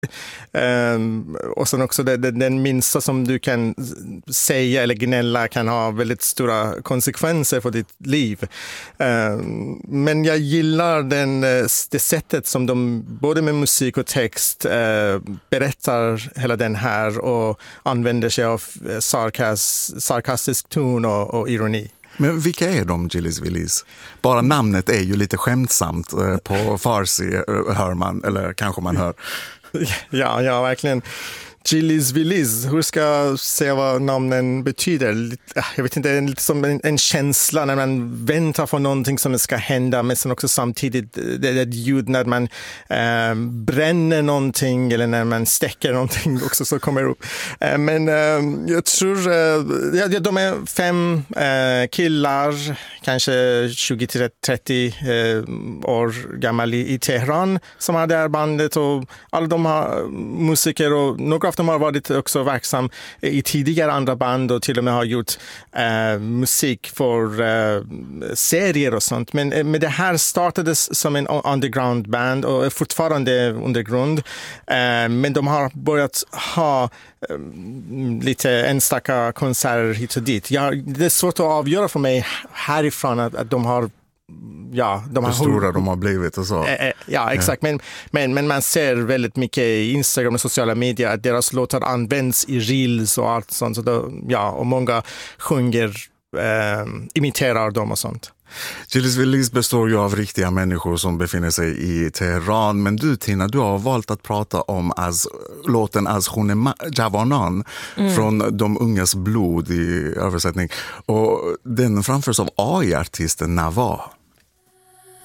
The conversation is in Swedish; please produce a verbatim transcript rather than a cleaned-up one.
Um, och sen också det, det, den minsta som du kan säga eller gnälla kan ha väldigt stora konsekvenser för ditt liv. Um, men jag gillar den, det sättet som de både med musik och text uh, berättar hela den här och använder sig av sarkas, sarkastisk ton och, och ironi. Men vilka är de, Gillis Willis? Bara namnet är ju lite skämtsamt på farsi, hör man, eller kanske man hör. Ja, ja, verkligen. Gillis Willis, hur ska jag säga vad namnen betyder? Jag vet inte, det är lite som en, en känsla när man väntar på någonting som ska hända, men sen också samtidigt det är ett ljud när man äh, bränner någonting eller när man stäcker någonting också så kommer upp. Äh, men äh, jag tror, äh, ja, de är fem äh, killar, kanske tjugo till trettio äh, år gamla i, i Teheran som har det här bandet och alla de har musiker och några de har varit också verksam i tidigare andra band och till och med har gjort eh, musik för eh, serier och sånt. Men, men det här startades som en underground band och är fortfarande undergrund. Eh, men de har börjat ha eh, lite enstaka konserter hit och dit. Jag, det är svårt att avgöra för mig härifrån att, att de har Ja, de Hur har stora de har blivit och så. Ja, exakt. Men, men, men man ser väldigt mycket i Instagram och sociala medier att deras låtar används i reels och allt sånt. Så då, ja, och många sjunger, eh, imiterar dem och sånt. Gillis Willis består ju av riktiga människor som befinner sig i Teheran. Men du, Tina, du har valt att prata om as, låten Az Khune Javanan mm. från De ungas blod i översättning. Och den framförs av A I-artisten Nava.